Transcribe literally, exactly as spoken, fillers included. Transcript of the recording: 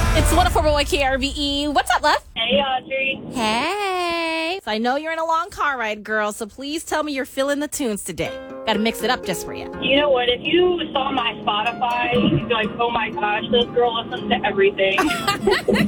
It's one oh four point one K R V E. What's up, love? Hey, Audrey. Hey. So I know you're in a long car ride, girl, so please tell me you're feeling the tunes today. Got to mix it up just for you. You know what? If you saw my Spotify, you'd be like, oh my gosh, this girl listens to everything.